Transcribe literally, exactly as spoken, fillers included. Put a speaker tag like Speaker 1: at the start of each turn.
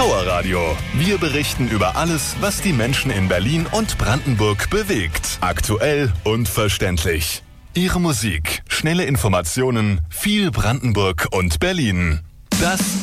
Speaker 1: Power Radio. Wir berichten über alles, was die Menschen in Berlin und Brandenburg bewegt. Aktuell und verständlich. Ihre Musik, schnelle Informationen, viel Brandenburg und Berlin. Das